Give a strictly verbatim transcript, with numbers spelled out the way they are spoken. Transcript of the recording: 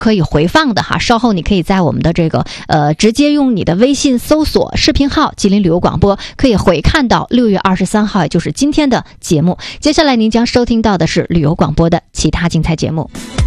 可以回放的哈，稍后你可以在我们的这个呃直接用你的微信搜索视频号吉林旅游广播，可以回看到六月二十三号，也就是今天的节目。接下来您将收听到的是旅游广播的其他精彩节目。